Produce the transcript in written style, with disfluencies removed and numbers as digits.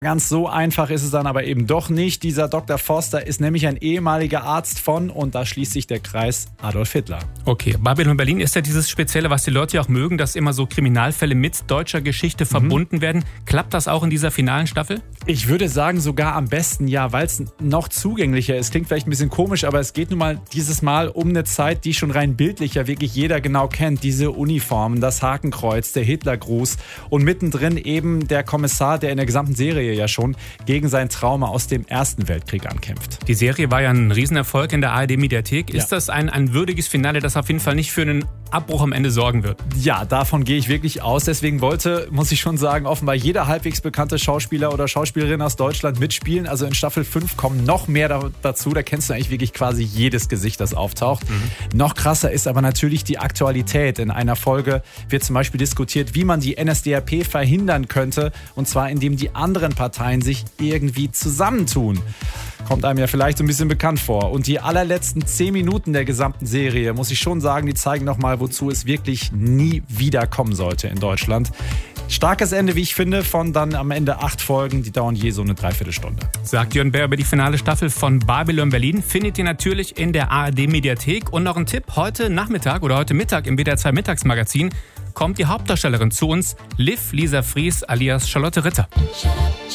Ganz so einfach ist es dann aber eben doch nicht. Dieser Dr. Forster ist nämlich ein ehemaliger Arzt von, und da schließt sich der Kreis, Adolf Hitler. Okay, Babylon Berlin ist ja dieses Spezielle, was die Leute ja auch mögen, dass immer so Kriminalfälle mit deutscher Geschichte verbunden werden. Klappt das auch in dieser finalen Staffel? Ich würde sagen sogar am besten, ja, weil es noch zugänglicher ist. Klingt vielleicht ein bisschen komisch, aber es geht nun mal dieses Mal um eine Zeit, die schon rein bildlich ja wirklich jeder genau kennt. Diese Uniformen, das Hakenkreuz, der Hitlergruß und mittendrin eben der Kommissar, der in der gesamten Serie ja schon gegen sein Trauma aus dem Ersten Weltkrieg ankämpft. Die Serie war ja ein Riesenerfolg in der ARD-Mediathek. Ja. Ist das ein würdiges Finale, das auf jeden Fall nicht für einen Abbruch am Ende sorgen wird? Ja, davon gehe ich wirklich aus. Deswegen wollte, muss ich schon sagen, offenbar jeder halbwegs bekannte Schauspieler oder Schauspielerin aus Deutschland mitspielen. Also in Staffel 5 kommen noch mehr dazu. Da kennst du eigentlich wirklich quasi jedes Gesicht, das auftaucht. Noch krasser ist aber natürlich die Aktualität. In einer Folge wird zum Beispiel diskutiert, wie man die NSDAP verhindern könnte. Und zwar, indem die anderen Parteien sich irgendwie zusammentun. Kommt einem ja vielleicht so ein bisschen bekannt vor. Und die allerletzten 10 Minuten der gesamten Serie, muss ich schon sagen, die zeigen nochmal, wozu es wirklich nie wieder kommen sollte in Deutschland. Starkes Ende, wie ich finde, von dann am Ende 8 Folgen, die dauern je so eine Dreiviertelstunde. Sagt Jörn Bär über die finale Staffel von Babylon Berlin. Findet ihr natürlich in der ARD-Mediathek. Und noch ein Tipp, heute Nachmittag oder heute Mittag im WDR 2 Mittagsmagazin kommt die Hauptdarstellerin zu uns, Liv Lisa Fries alias Charlotte Ritter.